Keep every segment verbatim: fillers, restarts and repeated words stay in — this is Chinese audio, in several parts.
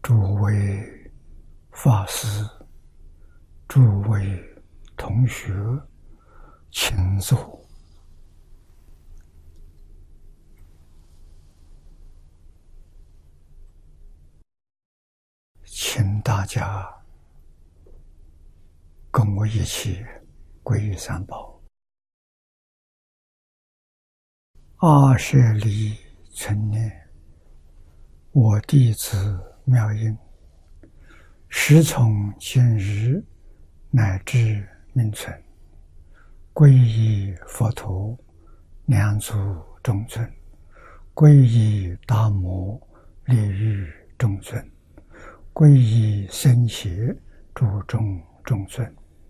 诸位法师、诸位同学，请坐。请大家跟我一起皈依三宝。二舍离存念，我弟子妙音，时从今日乃至命存，皈依佛陀，两足中尊；皈依达摩，利欲中尊；皈依僧伽，诸众中尊。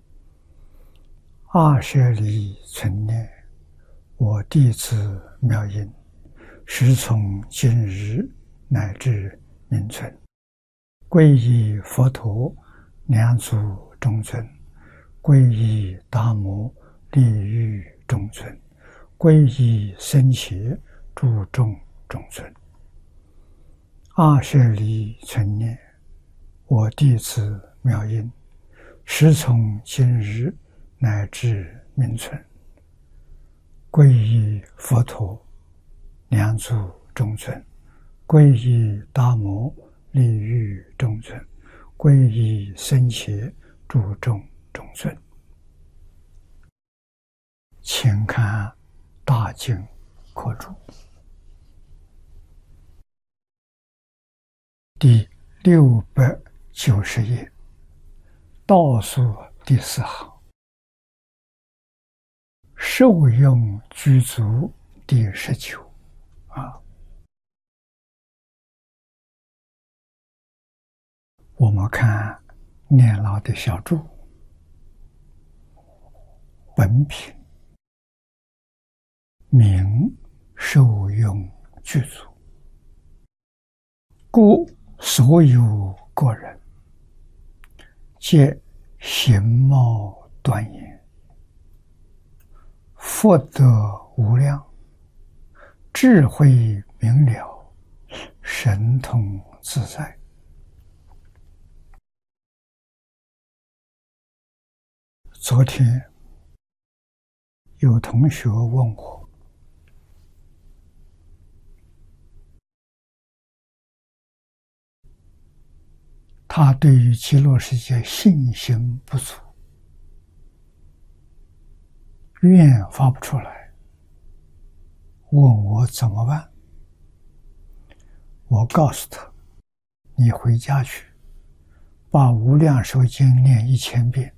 二舍离存念，我弟子妙音，时从今日乃至命存，皈依佛陀，两足中尊；皈依达摩，利欲中尊；皈依僧伽，诸众中尊。二舍离存念，我弟子妙音，时从今日乃至命存，皈依佛陀，两足中尊；皈依达摩，利欲中尊；皈依僧伽，诸众中尊。请看大经课注第六百九十页，倒数第四行，受用具足第十九啊。我们看念老的小注，本品名受用具足，故所有个人皆形貌端严，福德无量，智慧明了，神通自在。昨天有同学问我，他对于极乐世界信心不足，愿发不出来，问我怎么办。我告诉他，你回家去，把无量寿经念一千遍，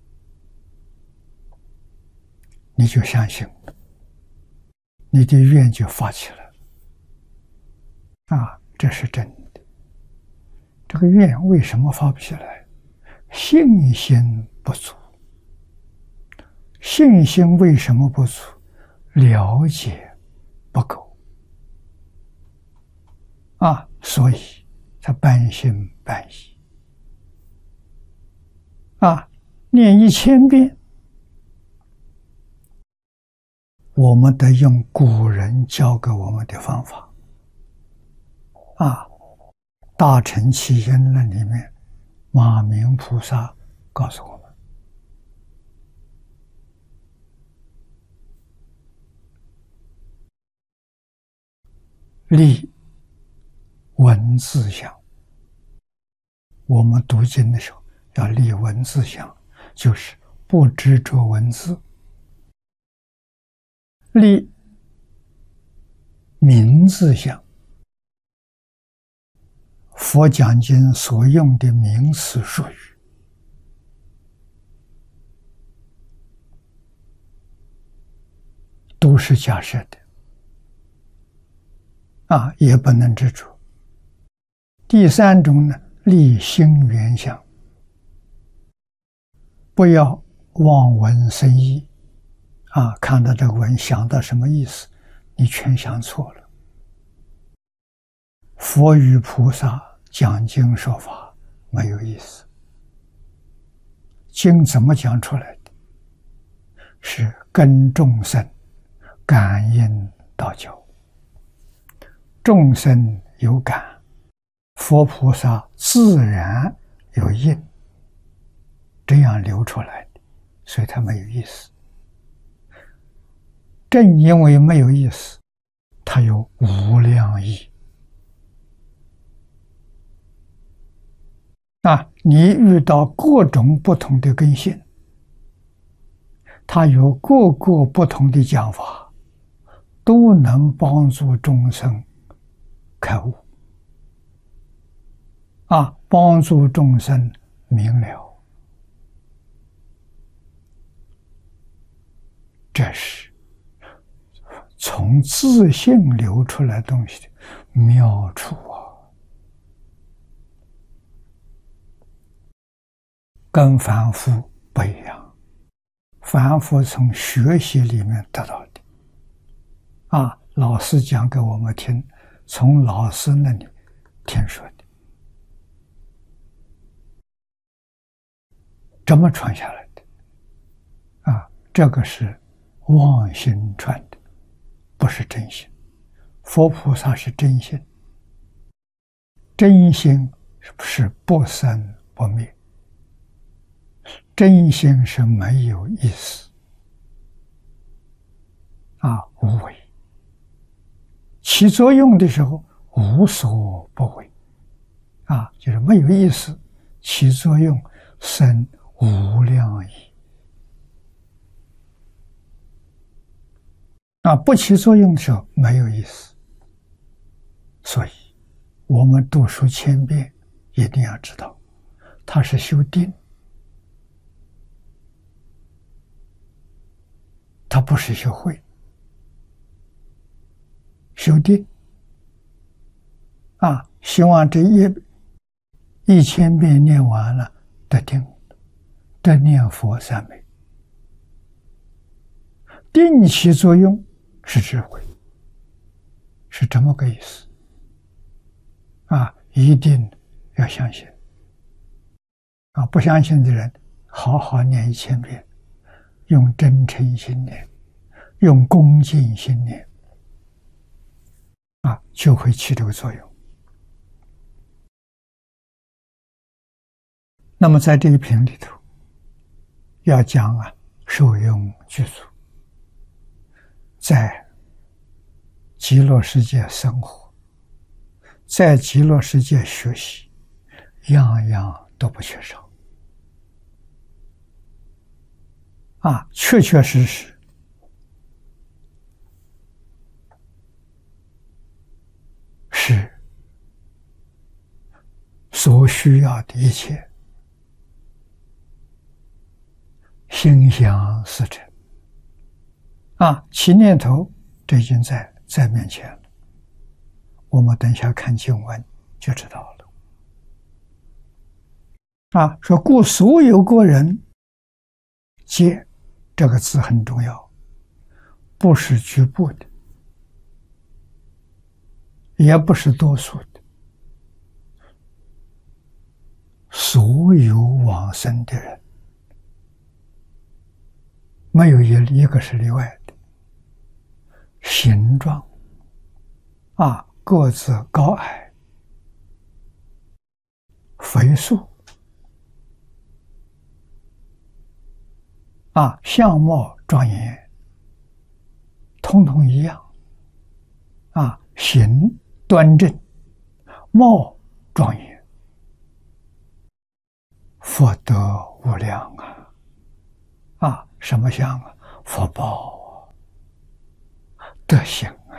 你就相信，你的愿就发起来啊，这是真的。这个愿为什么发不起来？信心不足。信心为什么不足？了解不够啊，所以他半信半疑啊。念一千遍，我们得用古人教给我们的方法啊。大乘起因论里面，马明菩萨告诉我们，立文字相。我们读经的时候要立文字相，就是不执着文字；立名字相，佛讲经所用的名词术语都是假设的啊，也不能执着。第三种呢，立心缘相，不要望文生义啊，看到这个文想到什么意思，你全想错了。佛与菩萨讲经说法没有意思，经怎么讲出来的？是跟众生感应道交，众生有感， 佛菩萨自然有因，这样流出来的，所以它没有意思。正因为没有意思，它有无量义。啊，你遇到各种不同的根性，它有各个不同的讲法，都能帮助众生开悟，啊，帮助众生明了。这是从自性流出来东西的妙处啊！跟凡夫不一样，凡夫从学习里面得到的，啊，老师讲给我们听，从老师那里听说的，这么传下来的，啊，这个是妄心传的，不是真心。佛菩萨是真心，真心是不生不灭，真心是没有意思，啊，无为。起作用的时候无所不为，啊，就是没有意思，起作用生无量义。啊，不起作用的时候没有意思。所以我们读书千遍一定要知道，它是修定，它不是修慧。修定啊，希望这一一千遍念完了得定，得念佛三昧。定起作用是智慧，是这么个意思啊！一定要相信啊！不相信的人，好好念一千遍，用真诚心念，用恭敬心念，啊，就会起这个作用。那么在这一品里头，要讲啊，受用具足，在极乐世界生活，在极乐世界学习，样样都不缺少。啊，确确实实是所需要的一切，心想事成。啊，起念头，这已经在在面前了。我们等一下看经文就知道了。啊，说故所有过人，皆这个字很重要，不是局部的，也不是多数的，所有往生的人，没有一一个是例外的。形状啊，个子高矮，肥瘦啊，相貌庄严，统统一样啊，形端正，貌庄严，福德无量啊！啊，什么相啊？福报啊，德行啊，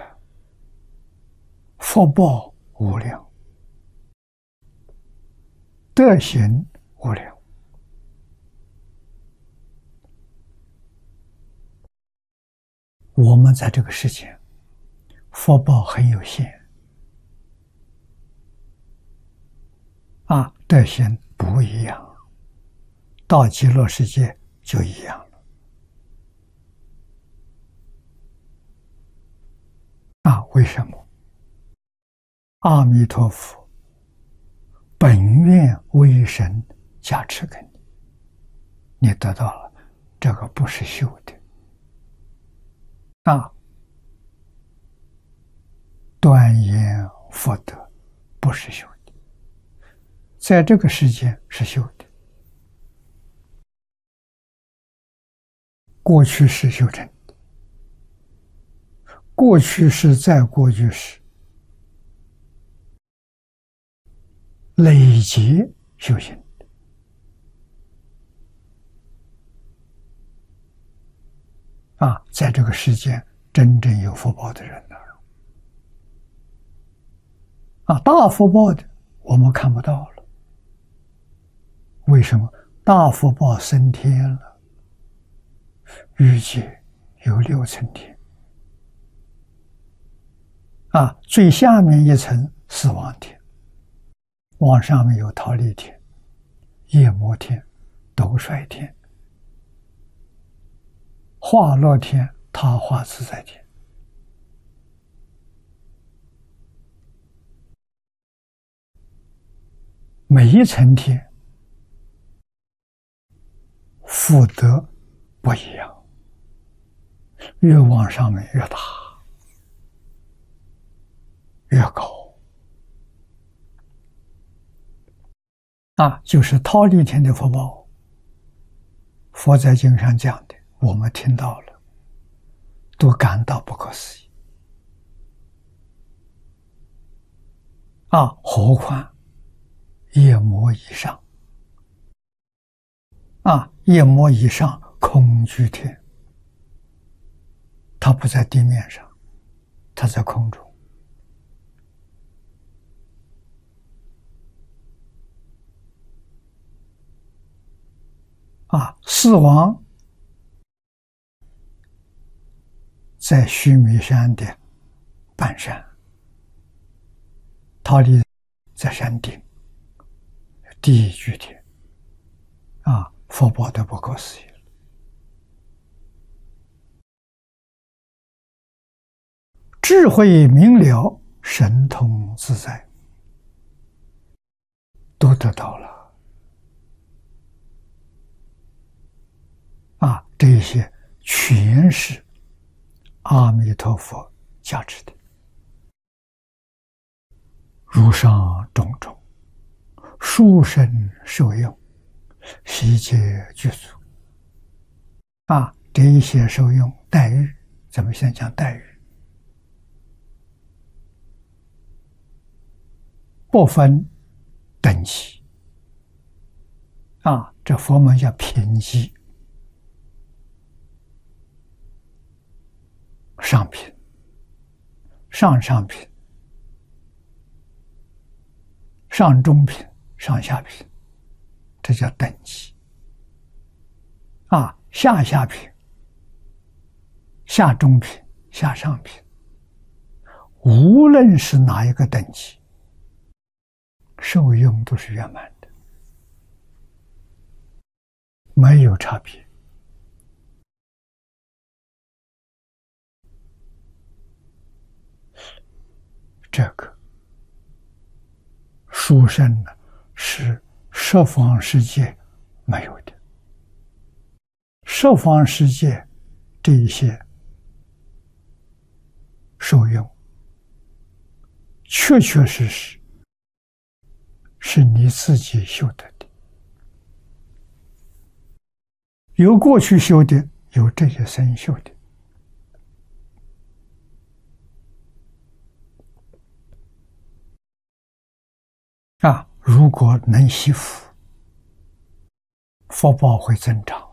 福报无量，德行无量。我们在这个世界，福报很有限啊，德行不一样，到极乐世界就一样了啊！为什么？阿弥陀佛本愿威神加持给你，你得到了，这个不是修的啊！端严福德不是修的在这个世间是修的，过去是修成的，过去是在过去时累积修行的啊，在这个世间真正有福报的人呢，啊，大福报的我们看不到了，为什么？大福报升天了，预计有六层天，啊，最下面一层死亡天，往上面有忉利天、夜摩天、斗率天、化乐天、他化自在天。每一层天福德不一样，越往上面越大，越高啊！就是忉利天的福报，佛在经上讲的，我们听到了，都感到不可思议啊！何况夜摩以上啊，夜摩以上空居天，它不在地面上，它在空中啊。四王在须弥山的半山，忉利在山顶，第一居天啊，福报的不可思议了。智慧明了，神通自在，都得到了啊！这些全是阿弥陀佛加持的，如上种种，殊胜受用，悉皆具足啊！这一些受用待遇，咱们先讲待遇，不分等级啊，这佛门叫品级，上品、上上品、上中品、上下品，这叫等级啊，下下品、下中品、下上品，无论是哪一个等级，受用都是圆满的，没有差别。这个殊胜呢，是十方世界没有的。十方世界这一些受用，确确实实是你自己修得的，有过去修的，有这些生修的啊。如果能惜福，福报会增长。